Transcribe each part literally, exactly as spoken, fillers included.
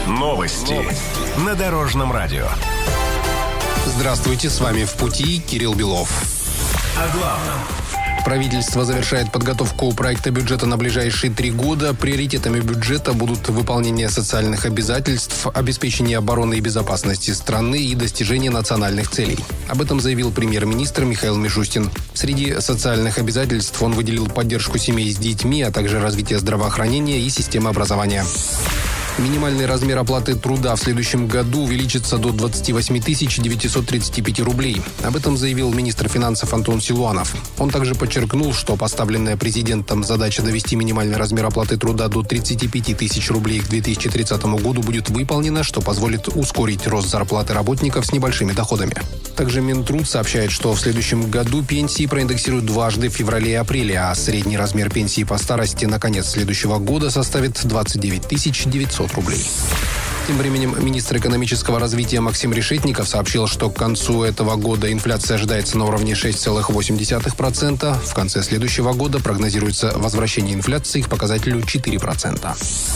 Новости на Дорожном радио. Здравствуйте, с вами «В пути» Кирилл Белов. О главном. Правительство завершает подготовку проекта бюджета на ближайшие три года. Приоритетами бюджета будут выполнение социальных обязательств, обеспечение обороны и безопасности страны и достижение национальных целей. Об этом заявил премьер-министр Михаил Мишустин. Среди социальных обязательств он выделил поддержку семей с детьми, а также развитие здравоохранения и системы образования. Минимальный размер оплаты труда в следующем году увеличится до двадцать восемь тысяч девятьсот тридцать пять рублей. Об этом заявил министр финансов Антон Силуанов. Он также подчеркнул, что поставленная президентом задача довести минимальный размер оплаты труда до тридцать пять тысяч рублей к две тысячи тридцатому году будет выполнена, что позволит ускорить рост зарплаты работников с небольшими доходами. Также Минтруд сообщает, что в следующем году пенсии проиндексируют дважды в феврале и апреле, а средний размер пенсии по старости на конец следующего года составит двадцать девять тысяч девятьсот рублей. Тем временем министр экономического развития Максим Решетников сообщил, что к концу этого года инфляция ожидается на уровне шесть целых восемь десятых процента. В конце следующего года прогнозируется возвращение инфляции к показателю четыре процента.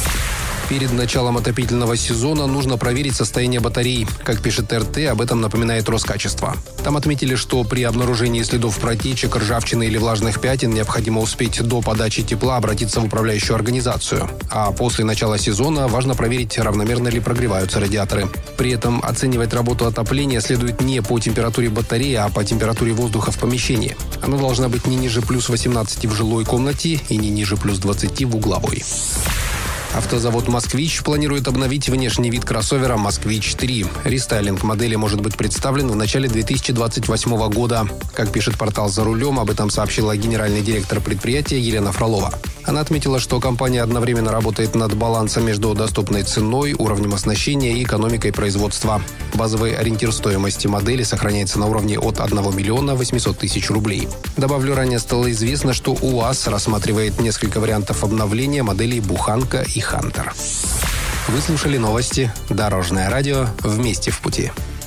Перед началом отопительного сезона нужно проверить состояние батарей. Как пишет эр тэ, об этом напоминает Роскачество. Там отметили, что при обнаружении следов протечек, ржавчины или влажных пятен необходимо успеть до подачи тепла обратиться в управляющую организацию. А после начала сезона важно проверить, равномерно ли прогреваются радиаторы. При этом оценивать работу отопления следует не по температуре батареи, а по температуре воздуха в помещении. Она должна быть не ниже плюс восемнадцати в жилой комнате и не ниже плюс двадцати в угловой. Автозавод «Москвич» планирует обновить внешний вид кроссовера «Москвич три». Рестайлинг модели может быть представлен в начале две тысячи двадцать восьмого года. Как пишет портал «За рулем», об этом сообщила генеральный директор предприятия Елена Фролова. Она отметила, что компания одновременно работает над балансом между доступной ценой, уровнем оснащения и экономикой производства. Базовый ориентир стоимости модели сохраняется на уровне от одного миллиона восьмисот тысяч рублей. Добавлю, ранее стало известно, что УАЗ рассматривает несколько вариантов обновления моделей «Буханка» и «Хантер». Вы слушали новости Дорожное радио. Вместе в пути.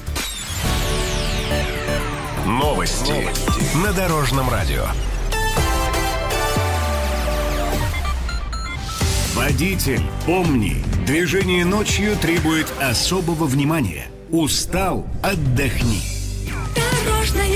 Новости, Новости. на Дорожном радио. Водитель, помни, движение ночью требует особого внимания. Устал – отдохни. Дорожное